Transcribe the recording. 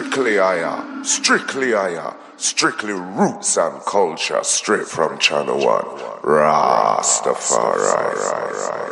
Strictly higher, strictly roots and culture, straight from Channel One. Rastafari.